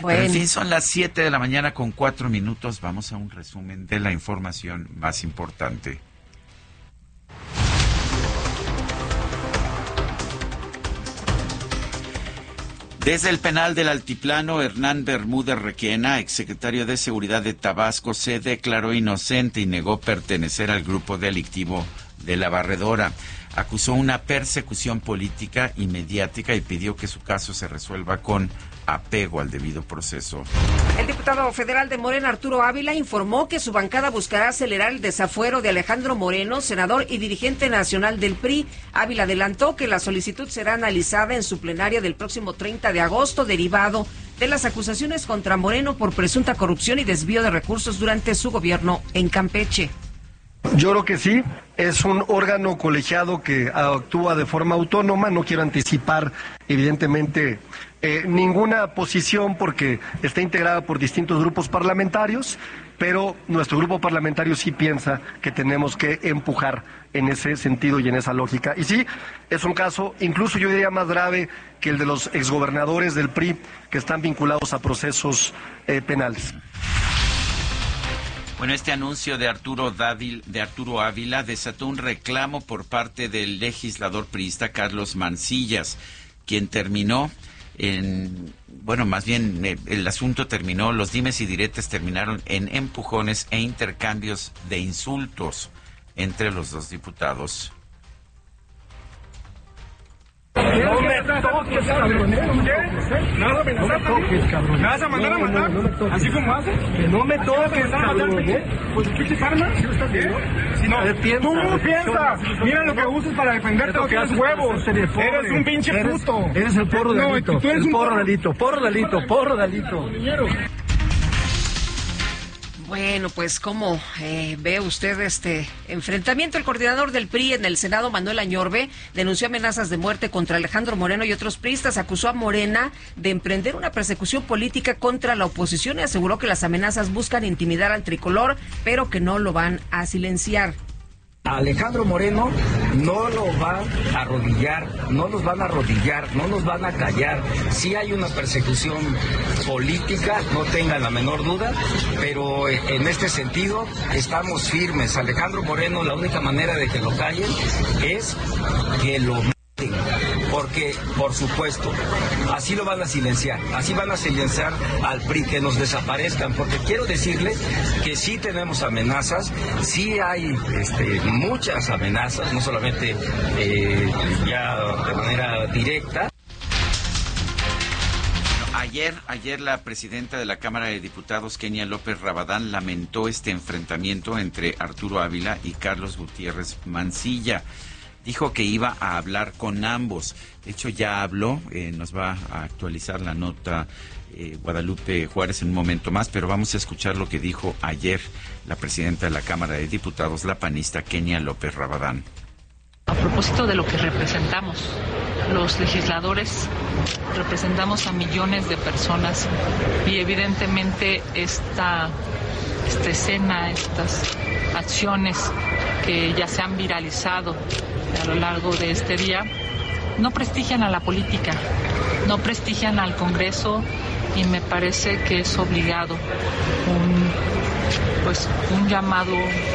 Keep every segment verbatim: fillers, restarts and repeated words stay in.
Bueno. Pero en fin, son las siete de la mañana con cuatro minutos. Vamos a un resumen de la información más importante. Desde el penal del Altiplano, Hernán Bermúdez Requena, exsecretario de Seguridad de Tabasco, se declaró inocente y negó pertenecer al grupo delictivo de La Barredora. Acusó una persecución política y mediática y pidió que su caso se resuelva con apego al debido proceso. El diputado federal de Morena, Arturo Ávila, informó que su bancada buscará acelerar el desafuero de Alejandro Moreno, senador y dirigente nacional del P R I. Ávila adelantó que la solicitud será analizada en su plenaria del próximo treinta de agosto, derivado de las acusaciones contra Moreno por presunta corrupción y desvío de recursos durante su gobierno en Campeche. Yo creo que sí, es un órgano colegiado que actúa de forma autónoma. No quiero anticipar, evidentemente, eh, ninguna posición porque está integrada por distintos grupos parlamentarios, pero nuestro grupo parlamentario sí piensa que tenemos que empujar en ese sentido y en esa lógica. Y sí, es un caso, incluso yo diría más grave que el de los exgobernadores del P R I que están vinculados a procesos eh, penales. Bueno, este anuncio de Arturo, Dávil, de Arturo Ávila desató un reclamo por parte del legislador priista Carlos Mancillas, quien terminó en, bueno, más bien eh, el asunto terminó, los dimes y diretes terminaron en empujones e intercambios de insultos entre los dos diputados. No me toques, cabrón. ¿Qué? ¿Me vas a amenazar también? ¿Me vas a mandar a matar? ¿Así como haces? Que no me toques, cabrón. Pues pinche arma. ¿Sí lo estás viendo? Si no, tú no piensas. Mira lo que usas para defenderte, no tienes huevos. Eres un pinche puto. Eres el porro Dalito. Tú eres un porro Dalito. Porro Dalito. Porro Dalito. Bueno, pues ¿cómo eh, ve usted este enfrentamiento? El coordinador del P R I en el Senado, Manuel Añorbe, denunció amenazas de muerte contra Alejandro Moreno y otros priistas. Acusó a Morena de emprender una persecución política contra la oposición y aseguró que las amenazas buscan intimidar al tricolor, pero que no lo van a silenciar. Alejandro Moreno no lo van a arrodillar, no nos van a arrodillar, no nos van a callar. Sí hay una persecución política, no tengan la menor duda, pero en este sentido estamos firmes. Alejandro Moreno, la única manera de que lo callen es que lo maten, porque, por supuesto, así lo van a silenciar, así van a silenciar al P R I, que nos desaparezcan, porque quiero decirles que sí tenemos amenazas, sí hay este, muchas amenazas, no solamente eh, ya de manera directa. Ayer, ayer la presidenta de la Cámara de Diputados, Kenia López Rabadán, lamentó este enfrentamiento entre Arturo Ávila y Carlos Gutiérrez Mancilla. Dijo que iba a hablar con ambos. De hecho, ya habló, eh, nos va a actualizar la nota eh, Guadalupe Juárez en un momento más, pero vamos a escuchar lo que dijo ayer la presidenta de la Cámara de Diputados, la panista Kenia López Rabadán. A propósito de lo que representamos, los legisladores representamos a millones de personas y evidentemente esta, esta escena, estas acciones que ya se han viralizado a lo largo de este día, no prestigian a la política, no prestigian al Congreso y me parece que es obligado un, pues, un llamado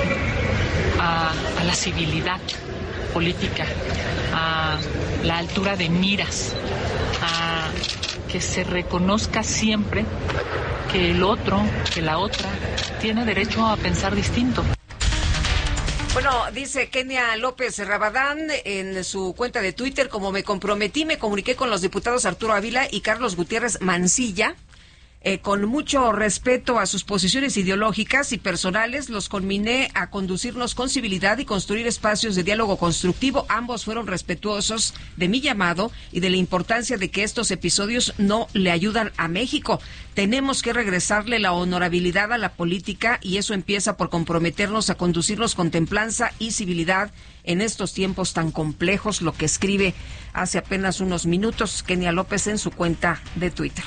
a, a la civilidad política, a la altura de miras, a que se reconozca siempre que el otro, que la otra, tiene derecho a pensar distinto. Bueno, dice Kenia López Rabadán en su cuenta de Twitter: como me comprometí, me comuniqué con los diputados Arturo Ávila y Carlos Gutiérrez Mancilla. Eh, con mucho respeto a sus posiciones ideológicas y personales, los conminé a conducirnos con civilidad y construir espacios de diálogo constructivo. Ambos fueron respetuosos de mi llamado y de la importancia de que estos episodios no le ayudan a México. Tenemos que regresarle la honorabilidad a la política y eso empieza por comprometernos a conducirnos con templanza y civilidad en estos tiempos tan complejos, lo que escribe hace apenas unos minutos Kenia López en su cuenta de Twitter.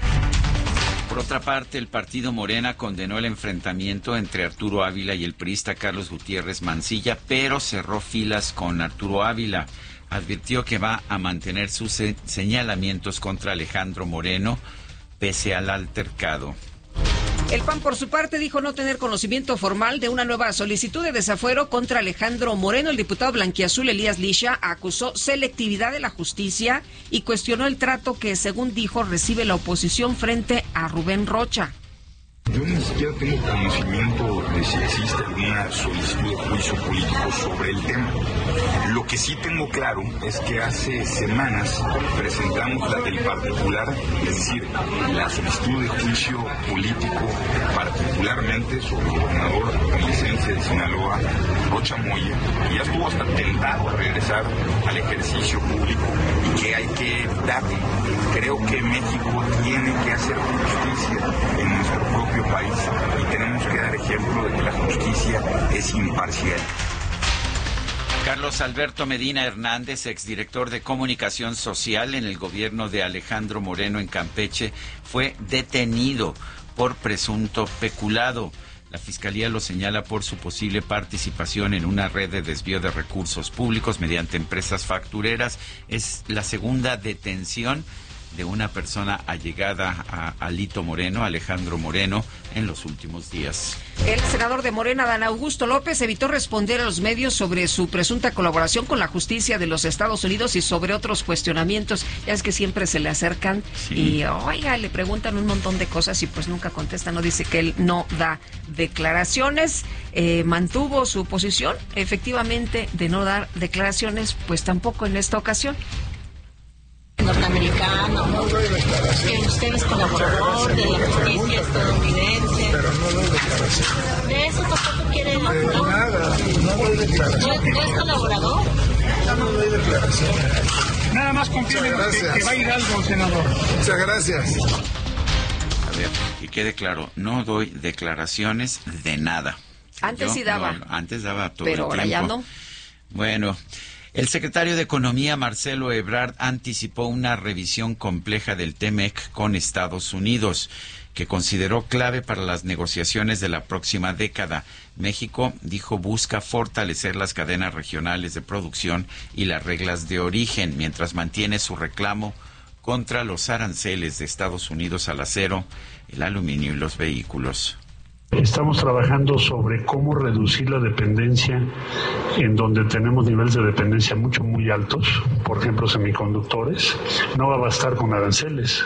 Por otra parte, el partido Morena condenó el enfrentamiento entre Arturo Ávila y el priista Carlos Gutiérrez Mancilla, pero cerró filas con Arturo Ávila. Advirtió que va a mantener sus señalamientos contra Alejandro Moreno, pese al altercado. El P A N, por su parte, dijo no tener conocimiento formal de una nueva solicitud de desafuero contra Alejandro Moreno. El diputado blanquiazul Elías Lisha acusó selectividad de la justicia y cuestionó el trato que, según dijo, recibe la oposición frente a Rubén Rocha. Yo ni siquiera tengo conocimiento de si existe alguna solicitud de juicio político sobre el tema. Lo que sí tengo claro es que hace semanas presentamos la del particular, es decir, la solicitud de juicio político particularmente sobre el gobernador con licencia de Sinaloa, Rocha Moya, que ya estuvo hasta tentado a regresar al ejercicio público y que hay que darle. Creo que México tiene que hacer justicia en nuestro propio país y tenemos que dar ejemplo de que la justicia es imparcial. Carlos Alberto Medina Hernández, exdirector de Comunicación Social en el gobierno de Alejandro Moreno en Campeche, fue detenido por presunto peculado. La Fiscalía lo señala por su posible participación en una red de desvío de recursos públicos mediante empresas factureras. Es la segunda detención de una persona allegada a Alito Moreno, Alejandro Moreno, en los últimos días. El senador de Morena, Dan Augusto López, evitó responder a los medios sobre su presunta colaboración con la justicia de los Estados Unidos y sobre otros cuestionamientos. Ya es que siempre se le acercan sí. y, oiga, le preguntan un montón de cosas y pues nunca contesta. No dice que él no da declaraciones. Eh, mantuvo su posición, efectivamente, de no dar declaraciones, pues tampoco en esta ocasión. Norteamericano, que usted es colaborador de la justicia estadounidense. Pero no doy declaración. ¿De eso tampoco quiere no? De nada, no doy declaración. ¿No es colaborador? No, no doy declaración. Nada más confíen en que, que va a ir algo, senador. Muchas gracias. A ver, que quede claro, no doy declaraciones de nada. Antes Yo, sí daba. No, antes daba todo pero el ahora tiempo. ya no. Bueno, el secretario de Economía, Marcelo Ebrard, anticipó una revisión compleja del TEMEC con Estados Unidos, que consideró clave para las negociaciones de la próxima década. México, dijo, busca fortalecer las cadenas regionales de producción y las reglas de origen, mientras mantiene su reclamo contra los aranceles de Estados Unidos al acero, el aluminio y los vehículos. Estamos trabajando sobre cómo reducir la dependencia en donde tenemos niveles de dependencia mucho, muy altos, por ejemplo, semiconductores. No va a bastar con aranceles.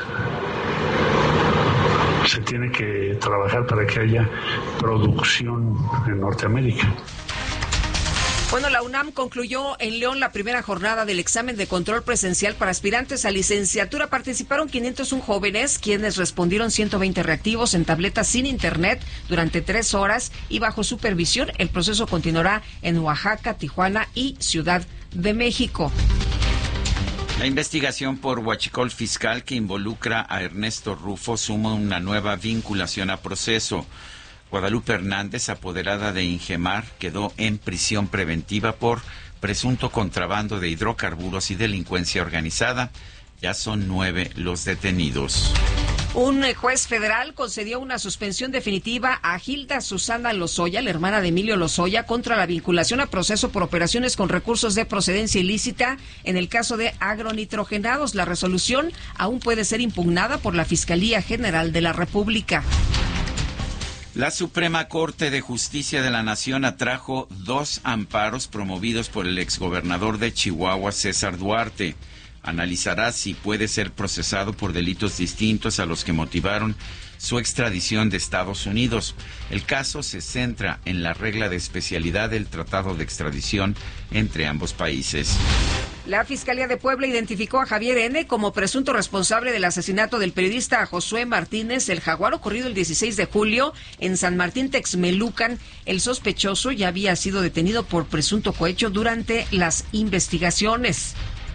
Se tiene que trabajar para que haya producción en Norteamérica. Bueno, la UNAM concluyó en León la primera jornada del examen de control presencial para aspirantes a licenciatura. Participaron quinientos uno jóvenes, quienes respondieron ciento veinte reactivos en tabletas sin internet durante tres horas y bajo supervisión. El proceso continuará en Oaxaca, Tijuana y Ciudad de México. La investigación por huachicol fiscal que involucra a Ernesto Rufo suma una nueva vinculación a proceso. Guadalupe Hernández, apoderada de Ingemar, quedó en prisión preventiva por presunto contrabando de hidrocarburos y delincuencia organizada. Ya son nueve los detenidos. Un juez federal concedió una suspensión definitiva a Gilda Susana Lozoya, la hermana de Emilio Lozoya, contra la vinculación a proceso por operaciones con recursos de procedencia ilícita en el caso de agronitrogenados. La resolución aún puede ser impugnada por la Fiscalía General de la República. La Suprema Corte de Justicia de la Nación atrajo dos amparos promovidos por el exgobernador de Chihuahua, César Duarte. Analizará si puede ser procesado por delitos distintos a los que motivaron su extradición de Estados Unidos. El caso se centra en la regla de especialidad del Tratado de Extradición entre ambos países. La Fiscalía de Puebla identificó a Javier N. como presunto responsable del asesinato del periodista Josué Martínez, el Jaguar, ocurrido el dieciséis de julio en San Martín Texmelucan. El sospechoso ya había sido detenido por presunto cohecho durante las investigaciones.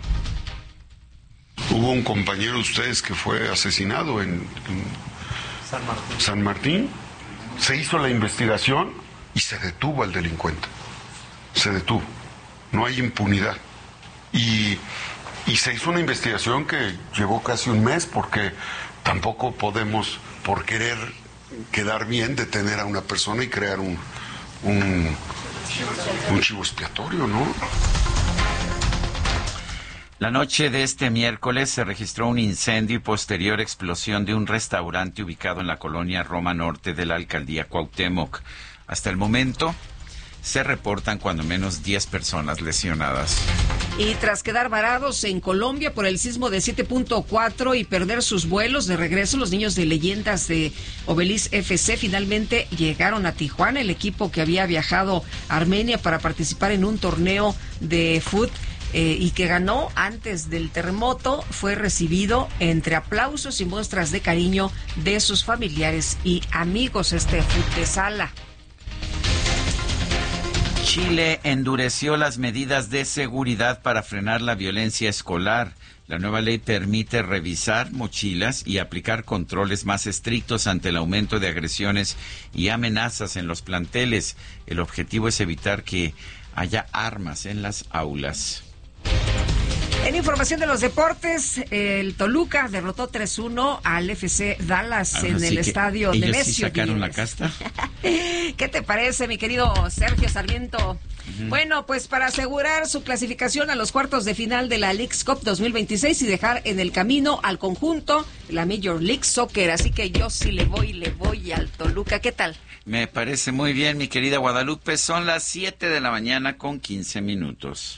Hubo un compañero de ustedes que fue asesinado en, en San Martín. San Martín. Se hizo la investigación y se detuvo al delincuente. Se detuvo. No hay impunidad. Y, y se hizo una investigación que llevó casi un mes porque tampoco podemos, por querer quedar bien, detener a una persona y crear un, un, un chivo expiatorio, ¿no? La noche de este miércoles se registró un incendio y posterior explosión de un restaurante ubicado en la colonia Roma Norte de la alcaldía Cuauhtémoc. Hasta el momento se reportan cuando menos diez personas lesionadas. Y tras quedar varados en Colombia por el sismo de siete punto cuatro y perder sus vuelos de regreso, los niños de Leyendas de Obelisc F C finalmente llegaron a Tijuana. El equipo que había viajado a Armenia para participar en un torneo de fútbol eh, y que ganó antes del terremoto fue recibido entre aplausos y muestras de cariño de sus familiares y amigos. Este fútbol de sala. Chile endureció las medidas de seguridad para frenar la violencia escolar. La nueva ley permite revisar mochilas y aplicar controles más estrictos ante el aumento de agresiones y amenazas en los planteles. El objetivo es evitar que haya armas en las aulas. En información de los deportes, el Toluca derrotó tres uno al F C Dallas Ahora en sí el que estadio ellos Nemesio sí sacaron Díez. la casta. ¿Qué te parece, mi querido Sergio Sarmiento? Uh-huh. Bueno, pues para asegurar su clasificación a los cuartos de final de la Leagues Cup dos mil veintiséis y dejar en el camino al conjunto de la Major League Soccer. Así que yo sí le voy, le voy al Toluca. ¿Qué tal? Me parece muy bien, mi querida Guadalupe. Son las siete de la mañana con quince minutos.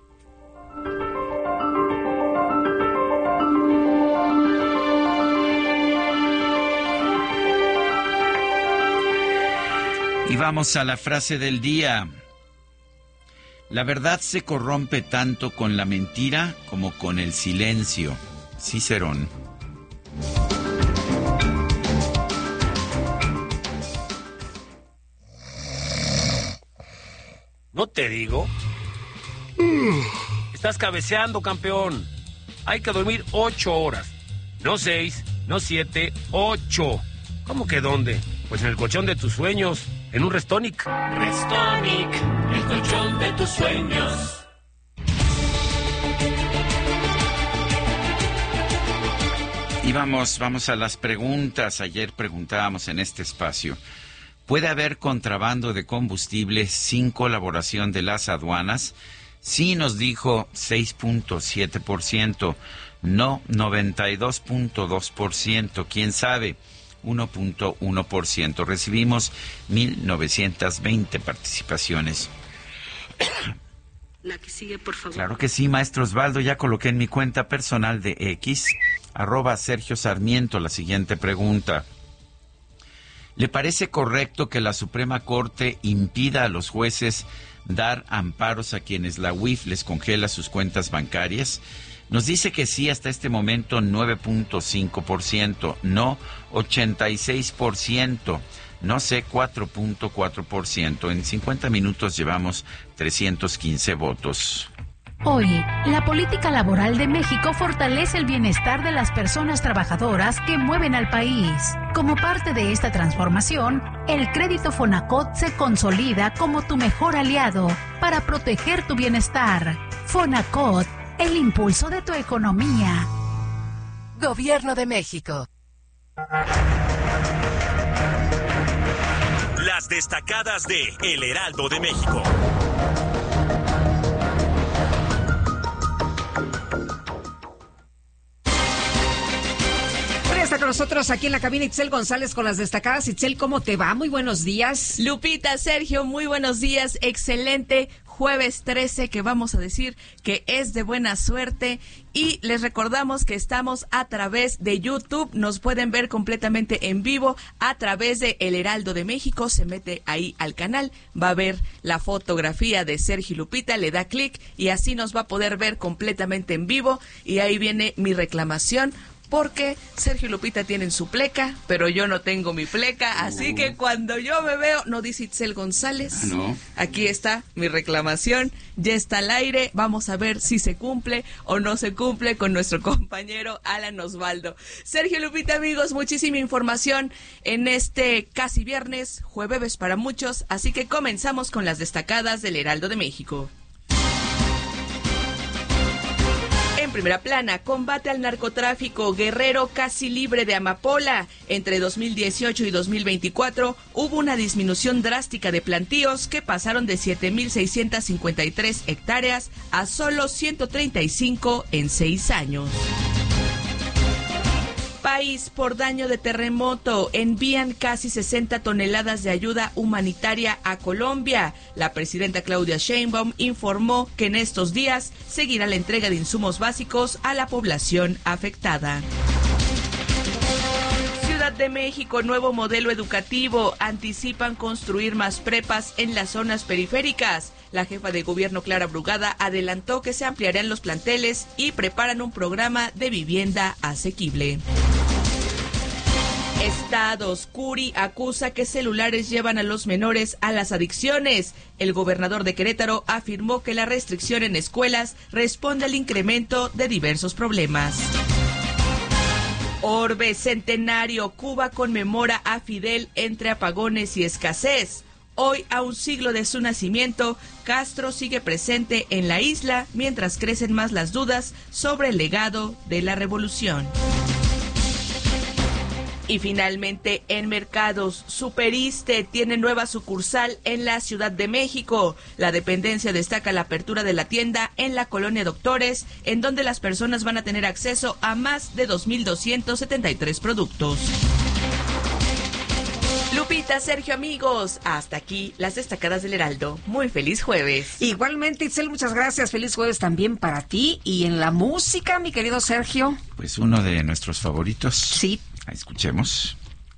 Y vamos a la frase del día. La verdad se corrompe tanto con la mentira como con el silencio. Cicerón. ¿No te digo? Estás cabeceando, campeón. Hay que dormir ocho horas. No seis, no siete, ocho. ¿Cómo que dónde? Pues en el colchón de tus sueños. En un Restonic. Restonic, el colchón de tus sueños. Y vamos, vamos a las preguntas. Ayer preguntábamos en este espacio. ¿Puede haber contrabando de combustible sin colaboración de las aduanas? Sí, nos dijo seis punto siete por ciento. No, noventa y dos punto dos por ciento. ¿Quién sabe? uno punto uno por ciento. Recibimos mil novecientas veinte participaciones. La que sigue, por favor. Claro que sí, maestro Osvaldo. Ya coloqué en mi cuenta personal de X, arroba Sergio Sarmiento, la siguiente pregunta. ¿Le parece correcto que la Suprema Corte impida a los jueces dar amparos a quienes la U I F les congela sus cuentas bancarias? Nos dice que sí hasta este momento nueve punto cinco por ciento, no ochenta y seis por ciento, no sé cuatro punto cuatro por ciento. En cincuenta minutos llevamos trescientos quince votos. Hoy, la política laboral de México fortalece el bienestar de las personas trabajadoras que mueven al país. Como parte de esta transformación, el crédito Fonacot se consolida como tu mejor aliado para proteger tu bienestar. Fonacot, el impulso de tu economía. Gobierno de México. Las destacadas de El Heraldo de México. Está con nosotros aquí en la cabina Itzel González con las destacadas. Itzel, ¿cómo te va? Muy buenos días. Lupita, Sergio, muy buenos días. Excelente jueves trece, que vamos a decir que es de buena suerte. Y les recordamos que estamos a través de YouTube. Nos pueden ver completamente en vivo a través de El Heraldo de México. Se mete ahí al canal, va a ver la fotografía de Sergio y Lupita, le da clic y así nos va a poder ver completamente en vivo. Y ahí viene mi reclamación, porque Sergio y Lupita tienen su pleca, pero yo no tengo mi pleca, así uh. que cuando yo me veo, no dice Itzel González, ah, no. Aquí está mi reclamación, ya está al aire, vamos a ver si se cumple o no se cumple con nuestro compañero Alan Osvaldo. Sergio y Lupita, amigos, muchísima información en este casi viernes, jueves para muchos, así que comenzamos con las destacadas del Heraldo de México. En primera plana, combate al narcotráfico, Guerrero casi libre de amapola. Entre dos mil dieciocho y dos mil veinticuatro hubo una disminución drástica de plantíos que pasaron de siete mil seiscientas cincuenta y tres hectáreas a solo ciento treinta y cinco en seis años. País por daño de terremoto, envían casi sesenta toneladas de ayuda humanitaria a Colombia. La presidenta Claudia Sheinbaum informó que en estos días seguirá la entrega de insumos básicos a la población afectada. Ciudad de México, nuevo modelo educativo, anticipan construir más prepas en las zonas periféricas. La jefa de gobierno Clara Brugada adelantó que se ampliarán los planteles y preparan un programa de vivienda asequible. Estados, Curi acusa que celulares llevan a los menores a las adicciones. El gobernador de Querétaro afirmó que la restricción en escuelas responde al incremento de diversos problemas. Orbe Centenario, Cuba conmemora a Fidel entre apagones y escasez. Hoy, a un siglo de su nacimiento, Castro sigue presente en la isla mientras crecen más las dudas sobre el legado de la revolución. Y finalmente, en mercados, Superiste tiene nueva sucursal en la Ciudad de México. La dependencia destaca la apertura de la tienda en la Colonia Doctores, en donde las personas van a tener acceso a más de dos mil doscientos setenta y tres productos. Lupita, Sergio, amigos, hasta aquí las destacadas del Heraldo. Muy feliz jueves. Igualmente, Itzel, muchas gracias. Feliz jueves también para ti. Y en la música, mi querido Sergio. Pues uno de nuestros favoritos. Sí. Escuchemos.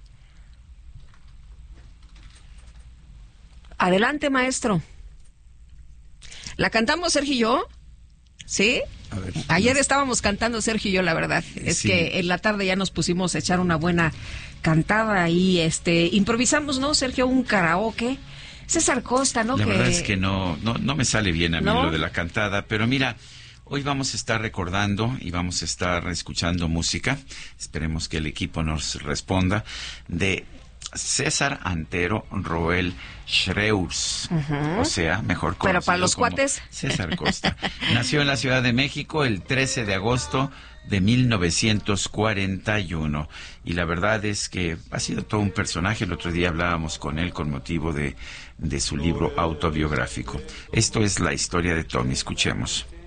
Adelante, maestro. ¿La cantamos Sergio y yo? ¿Sí? A ver, Ayer no. estábamos cantando Sergio y yo, la verdad. Es sí. que en la tarde ya nos pusimos a echar una buena cantada y este improvisamos, ¿no, Sergio? Un karaoke. César Costa, ¿no? La que... verdad es que no, no, no me sale bien a mí ¿No? lo de la cantada, pero mira... Hoy vamos a estar recordando y vamos a estar escuchando música, esperemos que el equipo nos responda, de César Antero Roel Schreurs, uh-huh. o sea, mejor conocido Pero para los como cuates. César Costa. Nació en la Ciudad de México el trece de agosto de mil novecientos cuarenta y uno y la verdad es que ha sido todo un personaje. El otro día hablábamos con él con motivo de, de su libro autobiográfico. Esto es la historia de Tommy, escuchemos.